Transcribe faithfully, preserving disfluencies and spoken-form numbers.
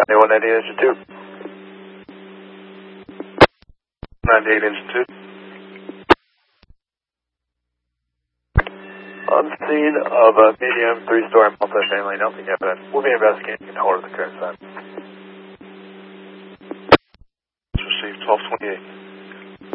County one ninety-eight, engine two. ninety-eight, engine two. On the scene of a medium three-story multifamily, nothing evident. We'll be investigating in order of the current time. Received twelve twenty-eight.